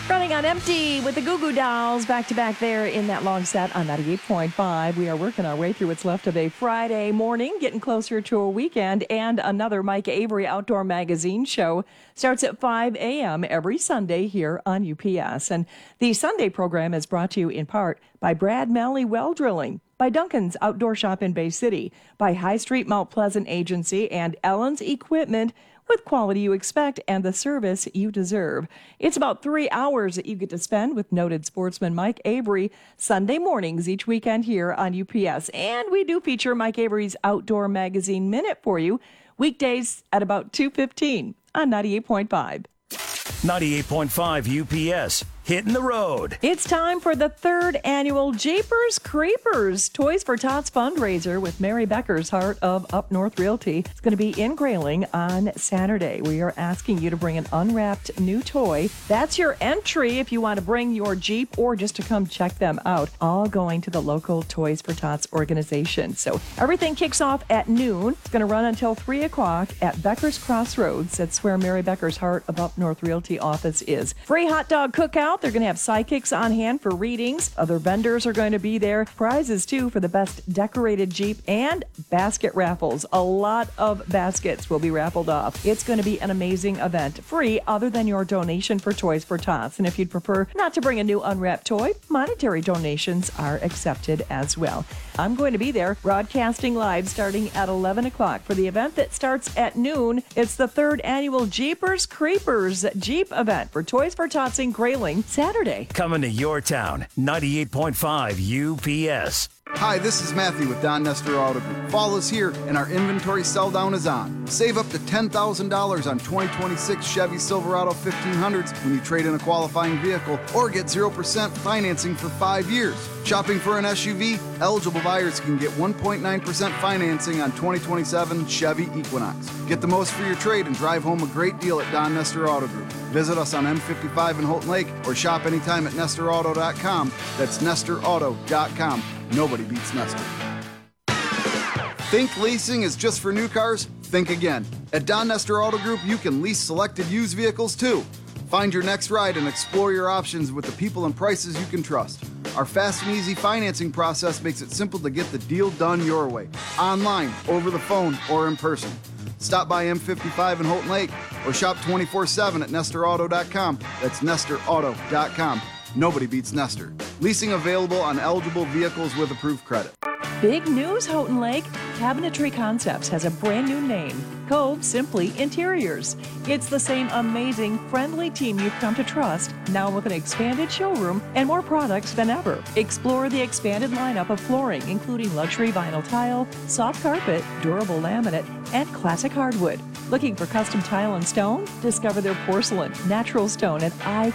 Running on empty with the Goo Goo Dolls back to back there in that long set on 98.5. We are working our way through what's left of a Friday morning, getting closer to a weekend, and another Mike Avery Outdoor Magazine show starts at 5 a.m. every Sunday here on UPS. And the Sunday program is brought to you in part by Brad Malley Well Drilling, by Duncan's Outdoor Shop in Bay City, by High Street Mount Pleasant Agency, and Ellen's Equipment, with quality you expect and the service you deserve. It's about 3 hours that you get to spend with noted sportsman Mike Avery Sunday mornings each weekend here on UPS. And we do feature Mike Avery's Outdoor Magazine Minute for you weekdays at about 2:15 on 98.5. 98.5 UPS, hitting the road. It's time for the third annual Jeepers Creepers Toys for Tots fundraiser with Mary Becker's Heart of Up North Realty. It's going to be in Grayling on Saturday. We are asking you to bring an unwrapped new toy. That's your entry if you want to bring your Jeep or just to come check them out. All going to the local Toys for Tots organization. So everything kicks off at noon. It's going to run until 3 o'clock at Becker's Crossroads. That's where Mary Becker's Heart of Up North Realty office is. Free hot dog cookout. They're going to have sidekicks on hand for readings. Other vendors are going to be there. Prizes, too, for the best decorated Jeep and basket raffles. A lot of baskets will be raffled off. It's going to be an amazing event. Free other than your donation for Toys for Tots. And if you'd prefer not to bring a new unwrapped toy, monetary donations are accepted as well. I'm going to be there broadcasting live starting at 11 o'clock for the event that starts at noon. It's the third annual Jeepers Creepers Jeep event for Toys for Tots in Grayling Saturday. Coming to your town, 98.5 UPS. Hi, this is Matthew with Don Nestor Auto Group. Fall is here and our inventory sell down is on. Save up to $10,000 on 2026 Chevy Silverado 1500s when you trade in a qualifying vehicle or get 0% financing for 5 years. Shopping for an SUV? Eligible buyers can get 1.9% financing on 2027 Chevy Equinox. Get the most for your trade and drive home a great deal at Don Nestor Auto Group. Visit us on M55 in Houghton Lake or shop anytime at NestorAuto.com. That's NestorAuto.com. Nobody beats Nestor. Think leasing is just for new cars? Think again. At Don Nestor Auto Group, you can lease selected used vehicles too. Find your next ride and explore your options with the people and prices you can trust. Our fast and easy financing process makes it simple to get the deal done your way, online, over the phone, or in person. Stop by M55 in Houghton Lake or shop 24/7 at NestorAuto.com. That's NestorAuto.com. Nobody beats Nestor. Leasing available on eligible vehicles with approved credit. Big news, Houghton Lake. Cabinetry Concepts has a brand new name, Cove Simply Interiors. It's the same amazing, friendly team you've come to trust, now with an expanded showroom and more products than ever. Explore the expanded lineup of flooring, including luxury vinyl tile, soft carpet, durable laminate, and classic hardwood. Looking for custom tile and stone? Discover their porcelain, natural stone, and